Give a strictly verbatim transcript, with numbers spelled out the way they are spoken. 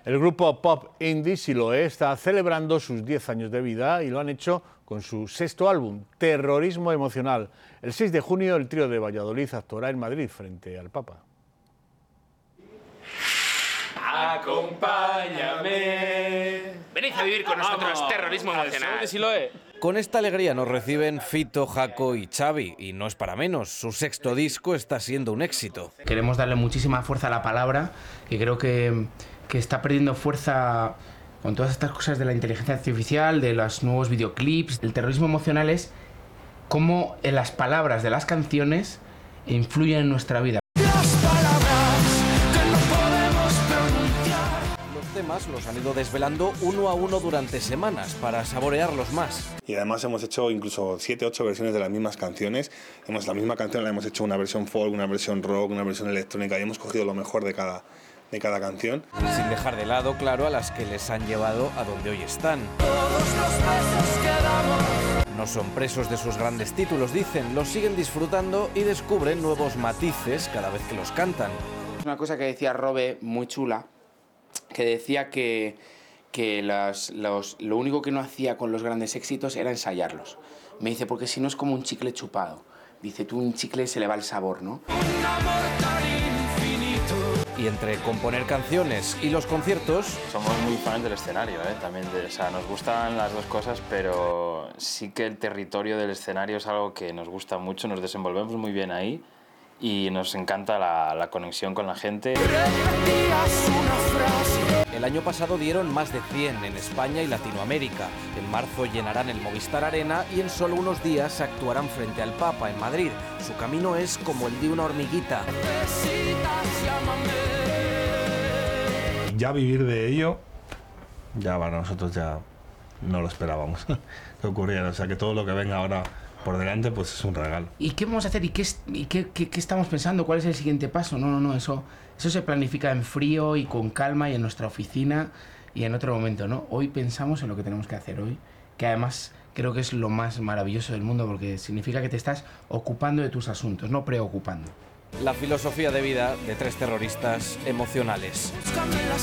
El grupo pop indie Siloé está celebrando sus diez años de vida y lo han hecho con su sexto álbum, Terrorismo Emocional. El seis de junio el trío de Valladolid actuará en Madrid frente al Papa. Acompáñame. Venid a vivir con nosotros Vamos, terrorismo emocional. De Siloé. Con esta alegría nos reciben Fito, Jaco y Xavi, y no es para menos, su sexto disco está siendo un éxito. Queremos darle muchísima fuerza a la palabra, que creo que, que está perdiendo fuerza con todas estas cosas de la inteligencia artificial, de los nuevos videoclips. El terrorismo emocional es cómo en las palabras de las canciones influyen en nuestra vida. Temas los han ido desvelando uno a uno durante semanas para saborearlos más. Y además hemos hecho incluso siete, ocho versiones de las mismas canciones. Hemos, la misma canción la hemos hecho una versión folk, una versión rock, una versión electrónica y hemos cogido lo mejor de cada, de cada canción. Sin dejar de lado, claro, a las que les han llevado a donde hoy están. No son presos de sus grandes títulos, dicen, los siguen disfrutando y descubren nuevos matices cada vez que los cantan. Es una cosa que decía Robe, muy chula, que decía que, que las, los, lo único que no hacía con los grandes éxitos era ensayarlos. Me dice, porque si no es como un chicle chupado. Dice, tú un chicle se le va el sabor, ¿no? Y entre componer canciones y los conciertos... Somos muy fans del escenario, ¿eh? También de, o sea, nos gustan las dos cosas, pero sí que el territorio del escenario es algo que nos gusta mucho, nos desenvolvemos muy bien ahí. Y nos encanta la, la conexión con la gente. El año pasado dieron más de cien en España y Latinoamérica. En marzo llenarán el Movistar Arena y en solo unos días actuarán frente al Papa en Madrid. Su camino es como el de una hormiguita. Ya vivir de ello, ya para nosotros ya no lo esperábamos que ocurriera. O sea que todo lo que venga ahora por delante pues es un regalo. ¿Y qué vamos a hacer? ¿Y qué, y qué, qué, qué estamos pensando? ¿Cuál es el siguiente paso? No, no, no, eso, eso se planifica en frío y con calma y en nuestra oficina y en otro momento, ¿no? Hoy pensamos en lo que tenemos que hacer hoy, que además creo que es lo más maravilloso del mundo porque significa que te estás ocupando de tus asuntos, no preocupando. La filosofía de vida de tres terroristas emocionales.